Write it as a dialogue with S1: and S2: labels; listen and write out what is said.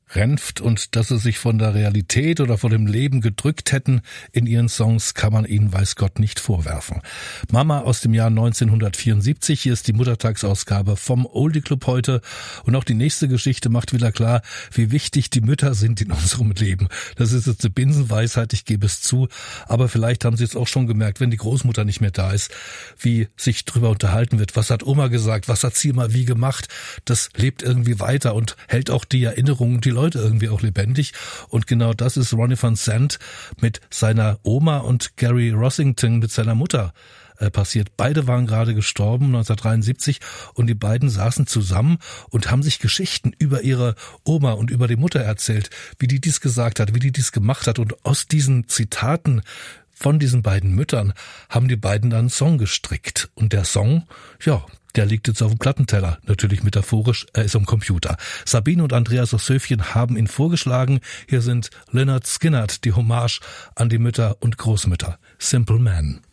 S1: Renft und dass sie sich von der Realität oder von dem Leben gedrückt hätten in ihren Songs, kann man ihnen weiß Gott nicht vorwerfen. Mama aus dem Jahr 1974, hier ist die Muttertagsausgabe vom Oldie Club heute und auch die nächste Geschichte macht wieder klar, wie wichtig die Mütter sind in unserem Leben. Das ist jetzt eine Binsenweisheit, ich gebe es zu, aber vielleicht haben Sie es auch schon gemerkt, wenn die Großmutter nicht mehr da ist, wie sich drüber unterhalten wird, was hat Oma gesagt, was hat sie mal wie gemacht, das lebt irgendwie weiter und hält auch die Erinnerungen, die Leute irgendwie auch lebendig. Und genau das ist Ronnie Van Zant mit seiner Oma und Gary Rossington mit seiner Mutter passiert. Beide waren gerade gestorben, 1973, und die beiden saßen zusammen und haben sich Geschichten über ihre Oma und über die Mutter erzählt, wie die dies gesagt hat, wie die dies gemacht hat. Und aus diesen Zitaten von diesen beiden Müttern haben die beiden dann einen Song gestrickt. Und der Song, ja, der liegt jetzt auf dem Plattenteller, natürlich metaphorisch, er ist am Computer. Sabine und Andreas aus Höfchen haben ihn vorgeschlagen. Hier sind Lynyrd Skynyrd, die Hommage an die Mütter und Großmütter. Simple Man.